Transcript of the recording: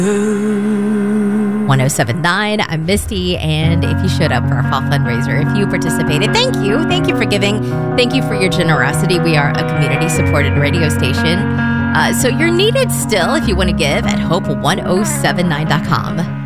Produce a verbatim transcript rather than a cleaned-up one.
ten seventy-nine. I'm Misty, and if you showed up for our fall fundraiser, if you participated, thank you. Thank you for giving. Thank you for your generosity. We are a community-supported radio station. Uh, so you're needed still if you want to give at hope ten seventy-nine dot com.